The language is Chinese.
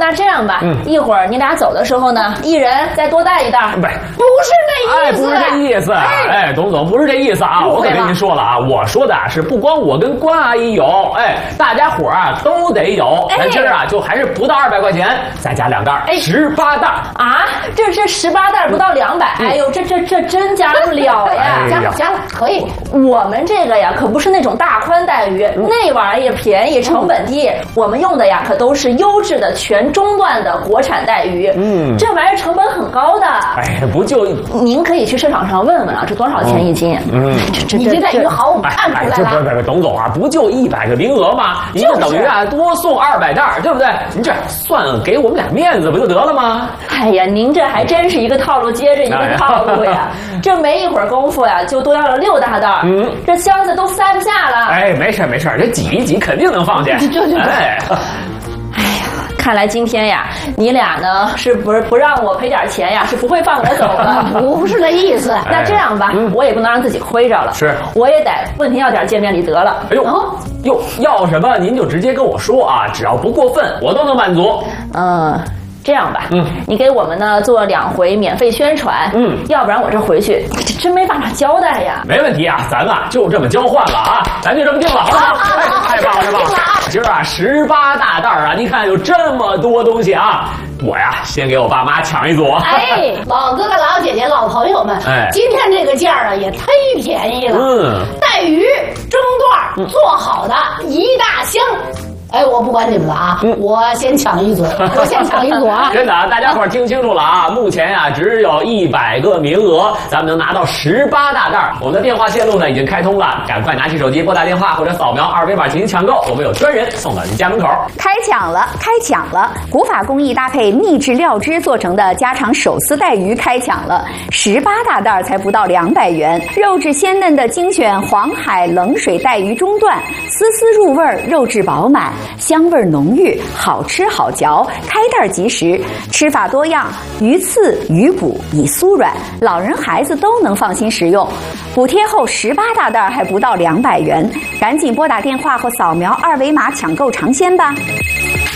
那这样吧，一会儿你俩走的时候呢，一人再多带一袋。 不是这意思，不是这意思。哎，董总不是这意思啊！我可跟您说了啊，我说的是不光我跟关阿姨有，大家伙啊都得有。咱今儿啊就还是不到200块钱，再加2袋，18袋啊！这18袋不到200，哎呦，这真加不了呀！ 加了，可以。 我们这个呀可不是那种大宽带鱼，那玩意儿也便宜，成本低。我们用的呀可都是优质的全中段的国产带鱼。这玩意儿成本很高的。 哎，不就您可以去市场上问问啊，这多少钱1斤？ 你这带鱼好，我看出来了。 不，董总啊，不就100个名额吗？您就等于啊多送200袋，对不对？您这算给我们俩面子不就得了吗？ 哎呀，您这还真是一个套路接着一个套路呀！这没一会儿功夫呀，就多要了6大袋，这箱子都塞不下了。 哎，没事，这挤一挤肯定能放下。 对。 哎呀，看来今天呀，你俩呢是不让我赔点钱呀，是不会放我走的。 不是那意思。 那这样吧，我也不能让自己亏着了， 是， 我也得问您要点见面礼得了。 哎呦，要什么您就直接跟我说啊，只要不过分，我都能满足。 这样吧，你给我们呢做2回免费宣传，要不然我这回去真没办法交代呀。 没问题啊，咱们就这么交换了啊，咱就这么定了，好不好？太棒了！今儿啊18大袋啊，你看有这么多东西啊，我呀先给我爸妈抢一组。 哎，老哥哥、老姐姐、老朋友们，今天这个价啊也忒便宜了。带鱼中段做好的1大箱。哎，我不管你们了啊，我先抢一组啊！ 真的啊，大家伙听清楚了啊！目前呀只有100个名额，咱们能拿到18大袋。我们的电话线路呢已经开通了，赶快拿起手机拨打电话或者扫描2维码进行抢购，我们有专人送到您家门口。 开抢了！古法工艺搭配秘制料汁做成的家常手撕带鱼开抢了，18大袋才不到200元，肉质鲜嫩的精选黄海冷水带鱼中段，丝丝入味，肉质饱满。香味浓郁，好吃好嚼，开袋即食，吃法多样，鱼刺、鱼骨以酥软，老人孩子都能放心食用。补贴后18大袋还不到200元，赶紧拨打电话或扫描2维码抢购尝鲜吧。